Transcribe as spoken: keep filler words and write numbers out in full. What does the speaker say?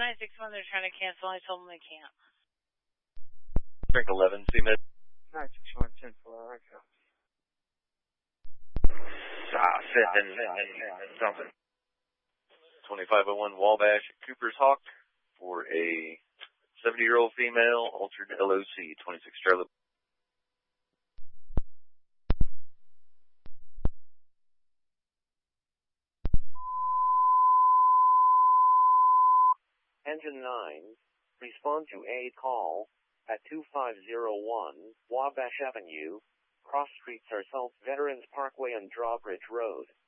nine six one, they're trying to cancel. I told them they can't. Drink eleven, C Med. nine six one, ten four, Echo. Ah, seven, something. twenty-five oh one Wabash, Cooper's Hawk for a seventy-year-old female, altered L O C, twenty-six Charlie. Engine nine, respond to a call at two five zero one Wabash Avenue, cross streets are South Veterans Parkway and Drawbridge Road.